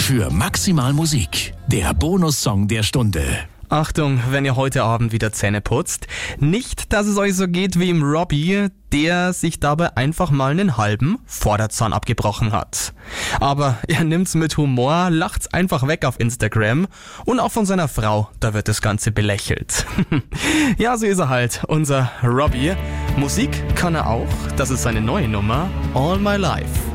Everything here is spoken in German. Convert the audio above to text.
für Maximal Musik, der Bonussong der Stunde. Achtung, wenn ihr heute Abend wieder Zähne putzt. Nicht, dass es euch so geht wie im Robbie, der sich dabei einfach mal einen halben Vorderzahn abgebrochen hat. Aber er nimmt's mit Humor, lacht's einfach weg auf Instagram und auch von seiner Frau, da wird das Ganze belächelt. Ja, so ist er halt, unser Robbie. Musik kann er auch, das ist seine neue Nummer, All My Life.